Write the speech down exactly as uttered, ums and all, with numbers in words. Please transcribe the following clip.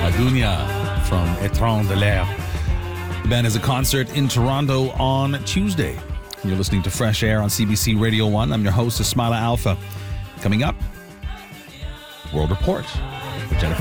Adunia from Étrange de l'Air. The band has a concert in Toronto on Tuesday. You're listening to Fresh Air on C B C Radio one. I'm your host, Ismaila Alpha. Coming up, World Report with Jennifer